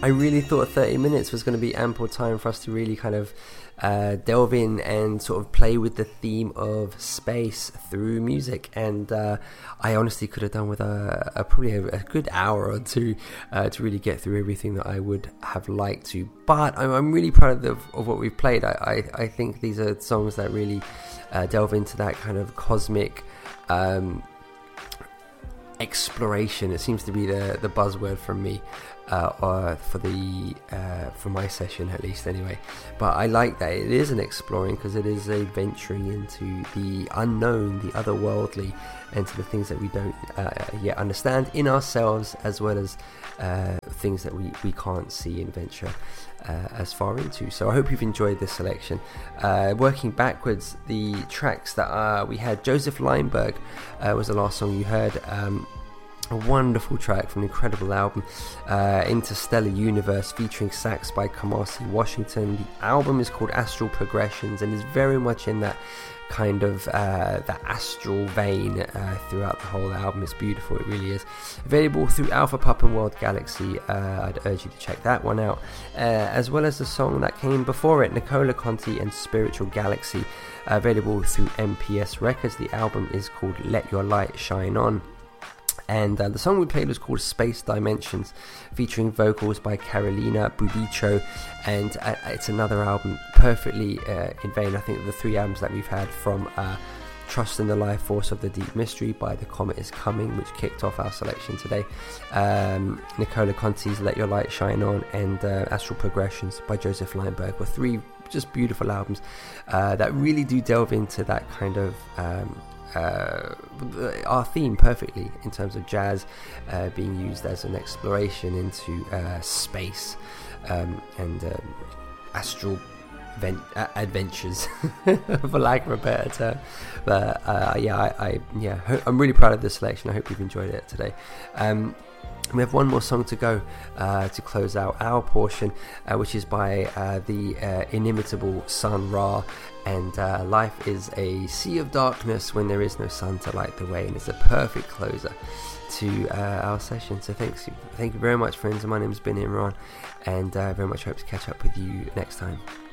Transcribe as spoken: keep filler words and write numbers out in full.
I really thought thirty minutes was going to be ample time for us to really kind of uh, delve in and sort of play with the theme of space through music, and uh, I honestly could have done with a, a probably a, a good hour or two uh, to really get through everything that I would have liked to, but I'm, I'm really proud of, the, of what we've played. I, I, I think these are songs that really uh, delve into that kind of cosmic um, exploration. It seems to be the, the buzzword from me. Uh, or for the uh, for my session at least anyway, but I like that it is an exploring, because it is a venturing into the unknown, the otherworldly, and to the things that we don't uh, yet understand in ourselves, as well as uh, things that we, we can't see and venture uh, as far into. So I hope you've enjoyed this selection. Uh, working backwards, the tracks that uh, we had, Joseph Lineberg uh, was the last song you heard. Um, A wonderful track from an incredible album, uh, Interstellar Universe, featuring sax by Kamasi Washington. The album is called Astral Progressions and is very much in that kind of uh, that astral vein uh, throughout the whole album. It's beautiful, it really is. Available through Alpha Pup and World Galaxy. Uh, I'd urge you to check that one out, uh, as well as the song that came before it, Nicola Conti and Spiritual Galaxy, uh, available through M P S Records. The album is called Let Your Light Shine On. And uh, the song we played was called Space Dimensions, featuring vocals by Carolina Budicho, and uh, it's another album perfectly uh, in vain. I think the three albums that we've had from uh, Trust in the Life Force of the Deep Mystery by The Comet Is Coming, which kicked off our selection today, um, Nicola Conti's Let Your Light Shine On, and uh, Astral Progressions by Joseph Lineberg were three just beautiful albums uh, that really do delve into that kind of um, Uh, our theme perfectly, in terms of jazz uh, being used as an exploration into uh, space um, and um, astral vent- uh, adventures, for lack of a better term. But uh, yeah, I, I yeah, ho- I'm really proud of this selection. I hope you've enjoyed it today. Um, We have one more song to go uh, to close out our portion, uh, which is by uh, the uh, inimitable Sun Ra, and uh, life is a sea of darkness when there is no sun to light the way, and it's a perfect closer to uh, our session. So thanks, thank you very much, friends. My name's been Imran, and uh, very much hope to catch up with you next time.